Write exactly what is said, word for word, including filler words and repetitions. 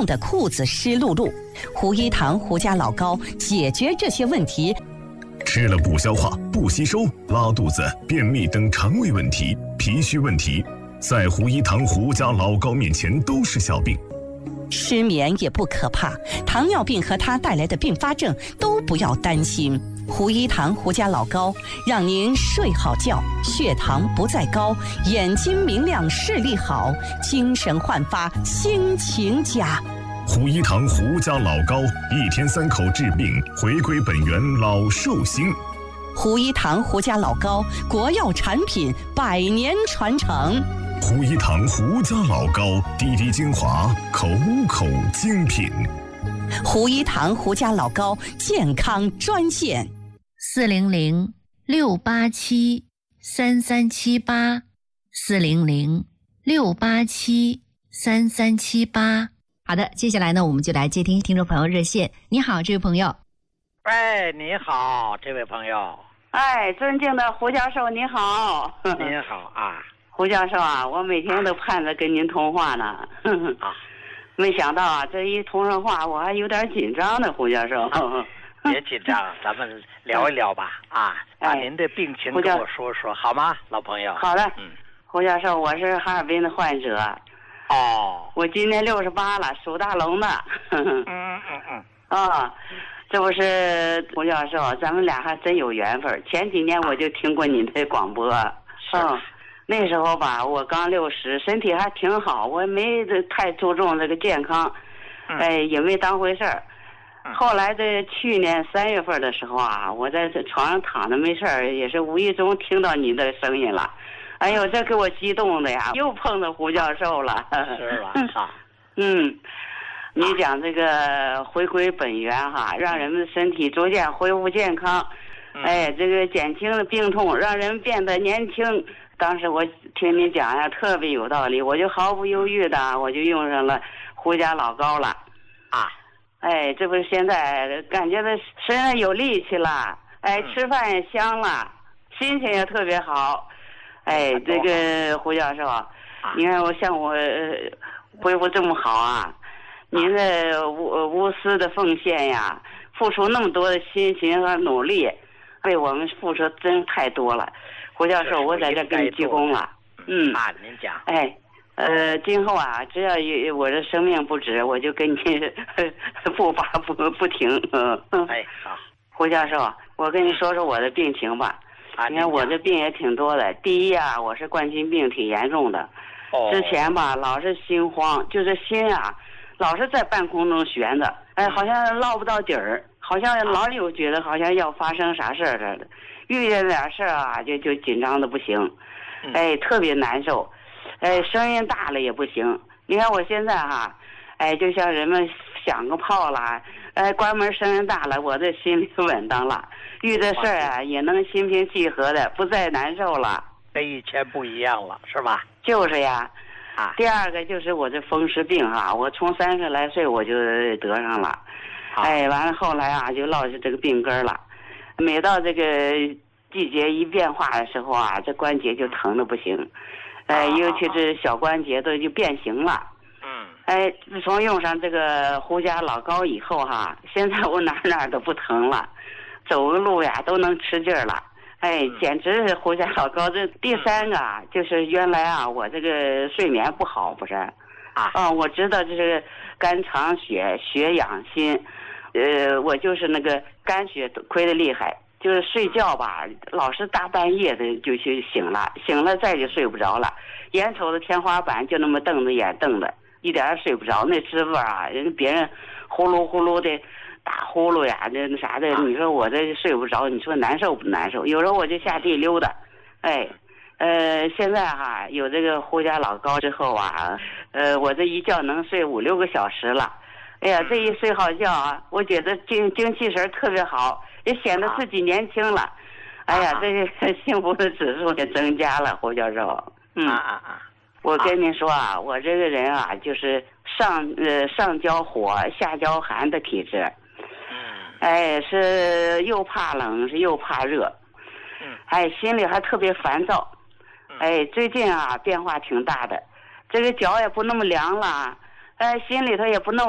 用的裤子湿漉漉。胡一堂胡家老高解决这些问题。 吃了不消化、不吸收、拉肚子、便秘等肠胃问题、脾虚问题，在胡一堂胡家老高面前都是小病。 失眠也不可怕，糖尿病和它带来的并发症都不要担心。胡一堂胡家老高让您睡好觉，血糖不再高，眼睛明亮，视力好，精神焕发，心情佳。 胡一堂胡家老高，一天三口治病，回归本源，老寿星。 胡一堂胡家老高，国药产品，百年传承。 胡一堂胡家老高，滴滴精华，口口精品。 胡一堂胡家老高健康专线： 四零零六八七三三七八，四零零六八七三三七八。好的，接下来呢，我们就来接听听众朋友热线。你好，这位朋友。 哎，你好，这位朋友。 哎，尊敬的胡教授，你好。 您好啊。 胡教授啊，我每天都盼着跟您通话呢。 啊， 没想到啊，这一通上话，我还有点紧张呢，胡教授。 别紧张，咱们聊一聊吧。啊，把您的病情跟我说说，好吗，老朋友？ 好的。 嗯， 胡教授，我是哈尔滨的患者。 哦。 我今年六十八了，属大龙的。 嗯嗯嗯。 啊，这不是胡教授，咱们俩还真有缘分。前几年我就听过你的广播。 是。 嗯。那时候吧，我刚六十，身体还挺好，我没太注重这个健康， 嗯、 哎，也没当回事儿。 嗯、 后来在去年三月份的时候啊，我在这床上躺着没事儿，也是无意中听到你的声音了，哎呦，这给我激动的呀，又碰到胡教授了。 是吧？啊， 嗯，你讲这个回归本源哈，让人们身体逐渐恢复健康， 嗯、 哎，这个减轻了病痛，让人变得年轻。当时我听你讲呀，特别有道理，我就毫不犹豫的，我就用上了胡家老高了， 啊， 哎，这不是现在感觉到身上有力气了，哎，吃饭也香了，心情也特别好，哎，这个胡教授，你看我像我恢复这么好啊，您的无无私的奉献呀，付出那么多的辛勤和努力，为我们付出真太多了。胡教授，我在这跟你鞠躬了。嗯啊，您讲。 哎，呃，今后啊，只要有我的生命不止，我就跟你不拔不不停。嗯、呃。 哎，好。 胡教授，我跟你说说我的病情吧。 啊， 你看我这病也挺多的。第一啊，我是冠心病挺严重的。 哦。 之前吧，老是心慌，就是心啊，老是在半空中悬着，哎，好像捞不到底儿，好像老有觉得好像要发生啥事儿似的。遇见点事儿啊，就就紧张的不行，哎，特别难受，哎，声音大了也不行。你看我现在哈，哎，就像人们响个炮啦，哎，关门声音大了，我这心里稳当了，遇这事儿啊也能心平气和的，不再难受了。 跟以前不一样了，是吧？ 就是呀。 啊。 第二个就是我这风湿病哈，我从三十来岁我就得上了，哎，完了后来啊就落下这个病根了。每到这个季节一变化的时候啊，这关节就疼得不行，哎，尤其是小关节都就变形了。 嗯。 哎，自从用上这个胡家老高以后哈，现在我哪哪都不疼了，走个路呀都能吃劲儿了。哎，简直是胡家老高。这第三个啊，就是原来啊我这个睡眠不好不是？ 啊。 啊，我知道这是肝藏血，血养心。呃，我就是那个肝血亏得厉害，就是睡觉吧，老是大半夜的就去醒了，醒了再就睡不着了，眼瞅着天花板就那么瞪着眼瞪的，一点也睡不着。那师傅啊，人别人呼噜呼噜的打呼噜呀，那那啥的，你说我这睡不着，你说难受不难受？有时候我就下地溜达，哎，呃，现在哈有这个胡家老高之后啊，呃，我这一觉能睡五六个小时了。哎呀，这一睡好觉啊，我觉得精精气神特别好，也显得自己年轻了。哎呀，这个幸福的指数也增加了，胡教授。嗯啊啊啊！ 我跟您说啊，我这个人啊，就是上呃上焦火下焦寒的体质。 嗯。 哎，是又怕冷是又怕热。 嗯。 哎，心里还特别烦躁。哎，最近啊变化挺大的，这个脚也不那么凉了，哎，心里头也不那么